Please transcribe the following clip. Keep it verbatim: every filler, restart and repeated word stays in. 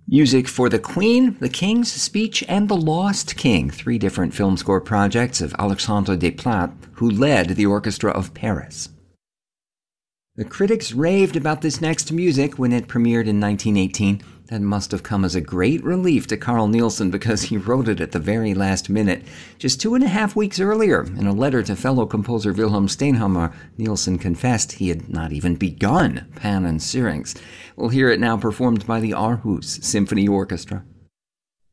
Music for The Queen, The King's Speech, and The Lost King, three different film score projects of Alexandre Desplat, who led the Orchestra of Paris. The critics raved about this next music when it premiered in nineteen eighteen. That must have come as a great relief to Carl Nielsen because he wrote it at the very last minute. Just two and a half weeks earlier, in a letter to fellow composer Wilhelm Steinhammer, Nielsen confessed he had not even begun Pan and Syrinx. We'll hear it now performed by the Aarhus Symphony Orchestra.